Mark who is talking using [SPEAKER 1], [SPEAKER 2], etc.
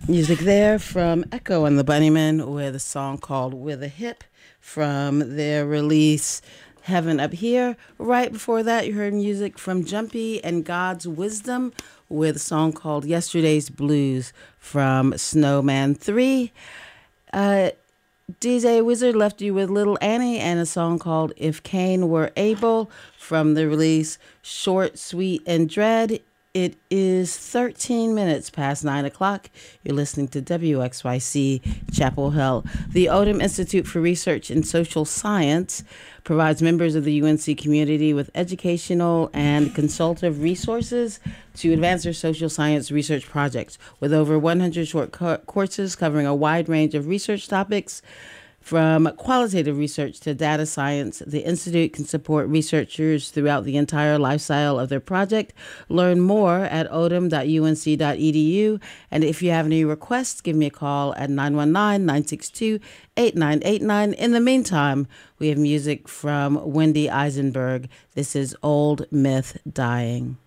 [SPEAKER 1] Music there from Echo and the Bunnymen with a song called With a Hip from their release Heaven Up Here. Right before that, you heard music from Jumpy and God's Wisdom with a song called Yesterday's Blues from Snowman 3. DJ Wizard left you with Little Annie and a song called If Cain Were Able from the release Short, Sweet, and Dread. It is 13 minutes past 9 o'clock. You're listening to WXYC Chapel Hill. The Odom Institute for Research in Social Science provides members of the UNC community with educational and consultative resources to advance their social science research projects. With over 100 short courses covering a wide range of research topics, from qualitative research to data science, the Institute can support researchers throughout the entire lifecycle of their project. Learn more at odom.unc.edu. And if you have any requests, give me a call at 919-962-8989. In the meantime, we have music from Wendy Eisenberg. This is Old Myth Dying.